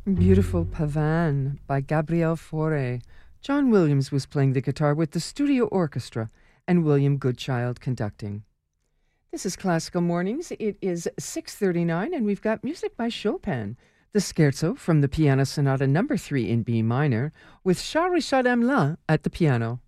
Beautiful Pavan by Gabriel Fauré. John Williams was playing the guitar with the studio orchestra and William Goodchild conducting. This is Classical Mornings. It is 6:39 and we've got music by Chopin. The Scherzo from the Piano Sonata No. 3 in B minor with Charles Richard Hamelin at the piano.